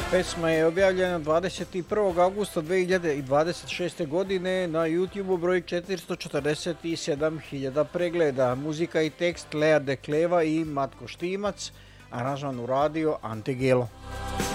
Pesma je objavljena 21. augusta 2026. godine na YouTube broj 447.000 pregleda. Muzika i tekst Lea Dekleva i Matko Štimac, aranžman uradio Ante Gelo.